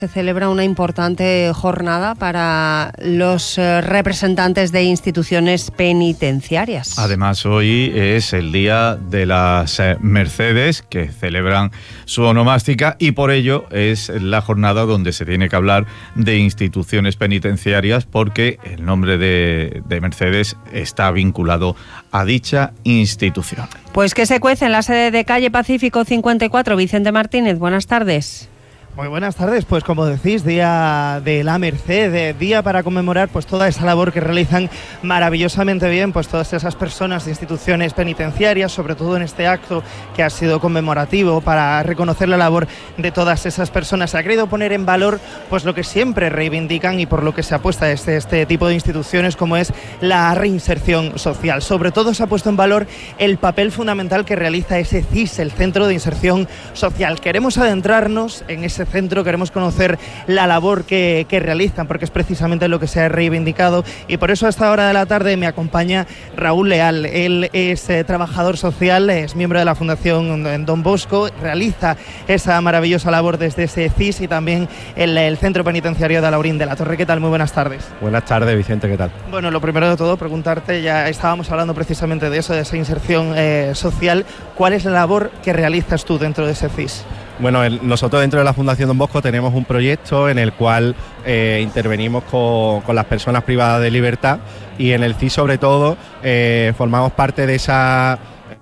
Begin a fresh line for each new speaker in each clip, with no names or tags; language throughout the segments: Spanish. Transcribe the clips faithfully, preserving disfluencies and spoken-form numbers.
Se celebra una importante jornada para los representantes de instituciones penitenciarias.
Además, hoy es el día de las Mercedes, que celebran su onomástica, y por ello es la jornada donde se tiene que hablar de instituciones penitenciarias, porque el nombre de, de Mercedes está vinculado a dicha institución.
Pues que se cuece en la sede de calle Pacífico cincuenta y cuatro. Vicente Martínez, buenas tardes.
Muy buenas tardes, pues como decís, día de la Merced, día para conmemorar pues toda esa labor que realizan maravillosamente bien pues todas esas personas de instituciones penitenciarias, sobre todo en este acto que ha sido conmemorativo para reconocer la labor de todas esas personas. Se ha querido poner en valor pues lo que siempre reivindican y por lo que se apuesta este, este tipo de instituciones, como es la reinserción social. Sobre todo se ha puesto en valor el papel fundamental que realiza ese C I S, el Centro de Inserción Social. Queremos adentrarnos en ese centro, queremos conocer la labor que, que realizan, porque es precisamente lo que se ha reivindicado, y por eso a esta hora de la tarde me acompaña Raúl Leal. Él es eh, trabajador social, es miembro de la Fundación Don Bosco, realiza esa maravillosa labor desde ese C I S y también el, el Centro Penitenciario de Alhaurín de la Torre. ¿Qué tal? Muy buenas tardes.
Buenas tardes, Vicente, ¿qué tal?
Bueno, lo primero de todo, preguntarte, ya estábamos hablando precisamente de eso, de esa inserción eh, social. ¿Cuál es la labor que realizas tú dentro de ese C I S?
Bueno, el, nosotros dentro de la Fundación Don Bosco tenemos un proyecto en el cual eh, intervenimos con, con las personas privadas de libertad, y en el C I S sobre todo eh, formamos parte de esa...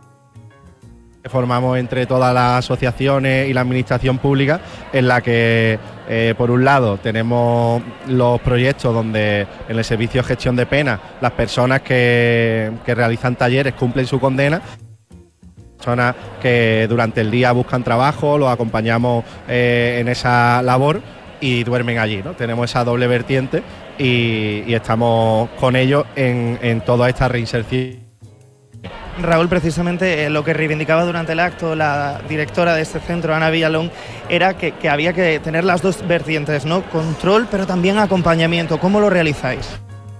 formamos entre todas las asociaciones y la administración pública, en la que eh, por un lado tenemos los proyectos donde en el servicio de gestión de penas las personas que, que realizan talleres cumplen su condena, personas que durante el día buscan trabajo, los acompañamos eh, en esa labor y duermen allí, ¿no? Tenemos esa doble vertiente y, y estamos con ellos en, en toda esta reinserción.
Raúl, precisamente eh, lo que reivindicaba durante el acto la directora de este centro, Ana Villalón, era que, que había que tener las dos vertientes, ¿no? Control, pero también acompañamiento. ¿Cómo lo realizáis?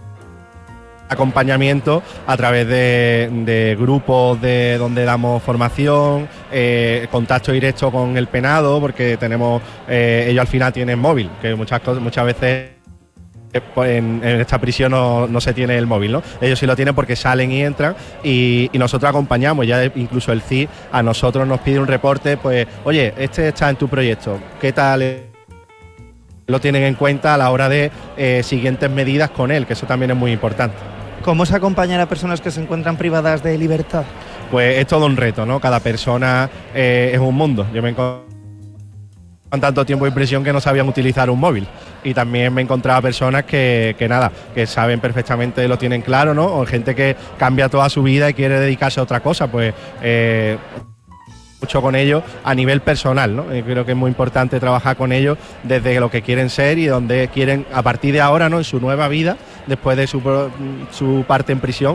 Acompañamiento a través de, de grupos de donde damos formación, eh, contacto directo con el penado, porque tenemos eh, ellos al final tienen móvil, que muchas cosas, muchas veces en, en esta prisión no, no se tiene el móvil, ¿no? Ellos sí lo tienen porque salen y entran, y, y nosotros acompañamos. Ya incluso el C I a nosotros nos pide un reporte, pues oye, este está en tu proyecto, ¿qué tal? Lo tienen en cuenta a la hora de eh, siguientes medidas con él, que eso también es muy importante.
¿Cómo se acompaña a personas que se encuentran privadas de libertad?
Pues es todo un reto, ¿no? Cada persona eh, es un mundo. Yo me encontré con tanto tiempo de prisión que no sabían utilizar un móvil, y también me encontraba personas que, que nada, que saben perfectamente, lo tienen claro, ¿no? O gente que cambia toda su vida y quiere dedicarse a otra cosa, pues eh, mucho con ellos a nivel personal, ¿no? Y creo que es muy importante trabajar con ellos desde lo que quieren ser y donde quieren a partir de ahora, ¿no? En su nueva vida, después de su, su parte en prisión.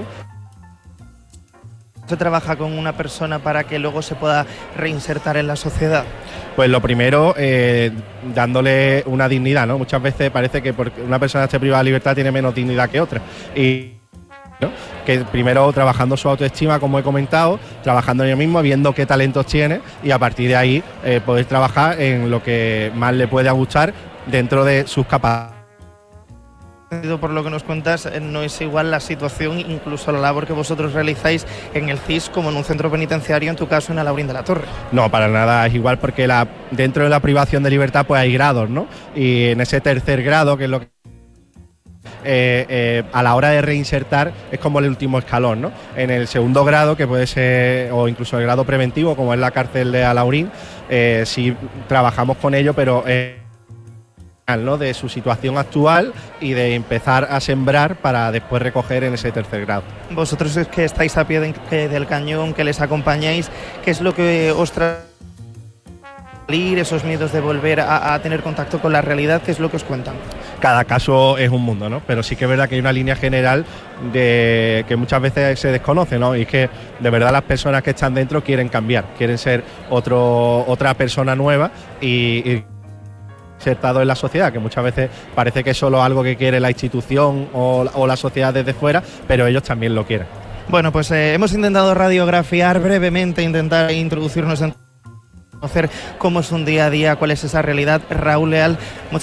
¿Se trabaja con una persona para que luego se pueda reinsertar en la sociedad?
Pues lo primero, eh, dándole una dignidad, ¿no? Muchas veces parece que porque una persona esté privada de libertad tiene menos dignidad que otra, y ¿no? Que primero trabajando su autoestima, como he comentado, trabajando en ello mismo, viendo qué talentos tiene, y a partir de ahí eh, poder trabajar en lo que más le pueda gustar dentro de sus capacidades.
Por lo que nos cuentas, no es igual la situación, incluso la labor que vosotros realizáis en el C I S como en un centro penitenciario, en tu caso en Alhaurín de la Torre.
No, para nada es igual, porque la, dentro de la privación de libertad pues hay grados, ¿no? Y en ese tercer grado, que es lo que Eh, eh, a la hora de reinsertar es como el último escalón, ¿no? En el segundo grado, que puede ser, o incluso el grado preventivo, como es la cárcel de Alhaurín, eh, sí trabajamos con ello, pero eh, ¿no? De su situación actual y de empezar a sembrar para después recoger en ese tercer grado.
Vosotros es que estáis a pie de, que del cañón, que les acompañáis, ¿qué es lo que os trae esos miedos de volver a, a tener contacto con la realidad? ¿Qué es lo que os cuentan?
Cada caso es un mundo, ¿no? Pero sí que es verdad que hay una línea general de que muchas veces se desconoce, ¿no? Y es que de verdad las personas que están dentro quieren cambiar, quieren ser otro, otra persona nueva y, y insertado en la sociedad, que muchas veces parece que es solo algo que quiere la institución o, o la sociedad desde fuera, pero ellos también lo quieren.
Bueno, pues eh, hemos intentado radiografiar brevemente, intentar introducirnos en conocer cómo es un día a día, cuál es esa realidad. Raúl Leal, muchas